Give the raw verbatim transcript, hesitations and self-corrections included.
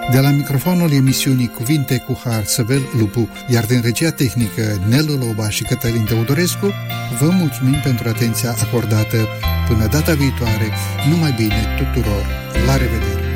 De la microfonul emisiunii Cuvinte cu Har, Săvel Lupu, iar din regia tehnică Nelu Loba și Cătălin Teodorescu, vă mulțumim pentru atenția acordată. Până data viitoare, numai bine tuturor! La revedere!